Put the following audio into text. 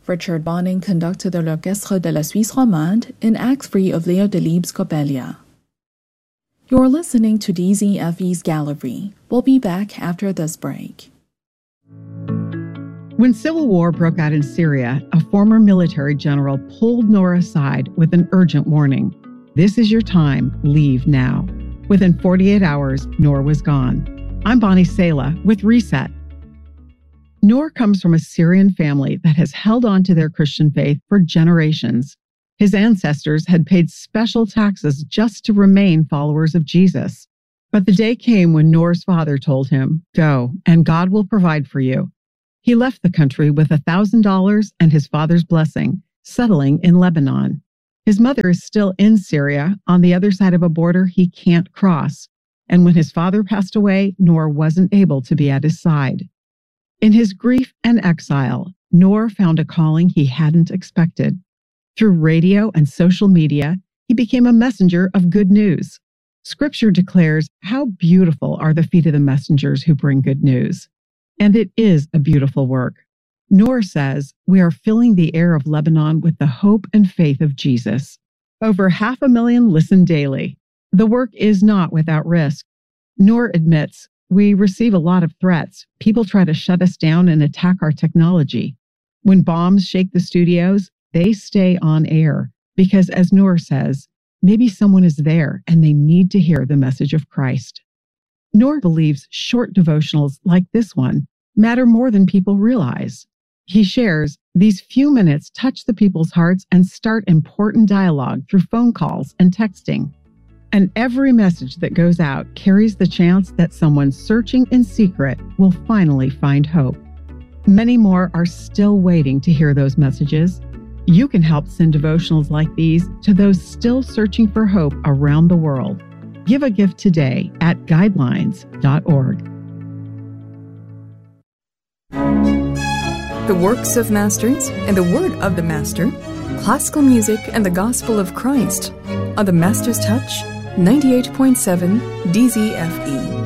Richard Bonning conducted the L'Orchestre de la Suisse Romande in Act 3 of Leo Delibes' Coppelia. You're listening to DZFE's Gallery. We'll be back after this break. When civil war broke out in Syria, a former military general pulled Noor aside with an urgent warning. This is your time. Leave now. Within 48 hours, Noor was gone. I'm Bonnie Sala with Reset. Noor comes from a Syrian family that has held on to their Christian faith for generations. His ancestors had paid special taxes just to remain followers of Jesus. But the day came when Noor's father told him, "Go, and God will provide for you." He left the country with $1,000 and his father's blessing, settling in Lebanon. His mother is still in Syria, on the other side of a border he can't cross. And when his father passed away, Noor wasn't able to be at his side. In his grief and exile, Noor found a calling he hadn't expected. Through radio and social media, he became a messenger of good news. Scripture declares how beautiful are the feet of the messengers who bring good news. And it is a beautiful work. Noor says, "We are filling the air of Lebanon with the hope and faith of Jesus." Over 500,000 listen daily. The work is not without risk. Noor admits, "We receive a lot of threats. People try to shut us down and attack our technology. When bombs shake the studios, they stay on air because, as Noor says, maybe someone is there and they need to hear the message of Christ." Noor believes short devotionals like this one matter more than people realize. He shares, "These few minutes touch the people's hearts and start important dialogue through phone calls and texting. And every message that goes out carries the chance that someone searching in secret will finally find hope." Many more are still waiting to hear those messages. You can help send devotionals like these to those still searching for hope around the world. Give a gift today at guidelines.org. The works of masters and the word of the master, classical music and the gospel of Christ on the Master's Touch 98.7 DZFE.